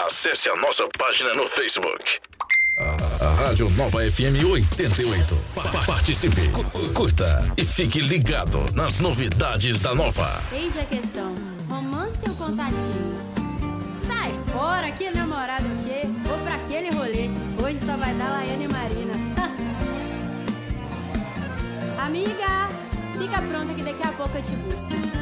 Acesse a nossa página no Facebook. A Rádio Nova FM 88. Participe, curta e fique ligado nas novidades da Nova. Eis a questão: romance ou contatinho? Sai fora, aqui namorado o quê? Vou pra aquele rolê. Hoje só vai dar Laiane e Marina. Amiga, fica pronta que daqui a pouco eu te busco.